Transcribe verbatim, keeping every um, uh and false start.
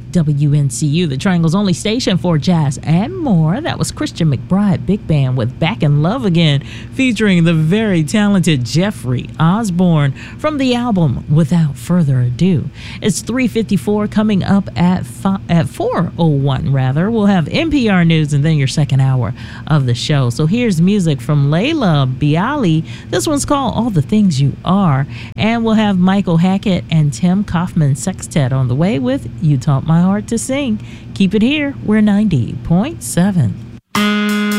W N C U, the Triangle's only station for jazz and more. That was Christian McBride Big Band with Back in Love Again, featuring the very talented Jeffrey Osborne from the album Without Further Ado. It's three fifty-four. Coming up at fi- at four oh one rather. We'll have N P R News and then your second hour of the show. So here's music from Layla Bialy. This one's called All the Things You Are. And we'll have Michael Hackett and Tim Kaufman Sextet on the way with You Taught My Heart to Sing. Keep it here. We're ninety point seven.